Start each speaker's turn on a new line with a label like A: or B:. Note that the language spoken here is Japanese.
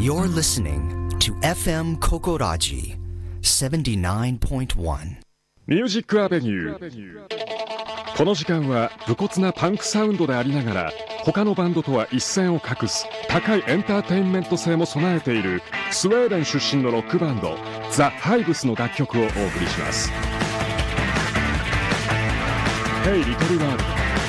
A: You're listening to FM Kokoraji 79.1
B: ミュージックアベニュー。この時間は武骨なパンクサウンドでありながら他のバンドとは一線を画す高いエンターテインメント性も備えているスウェーデン出身のロックバンドザ・ハイブスの楽曲をお送りします。Hey Little World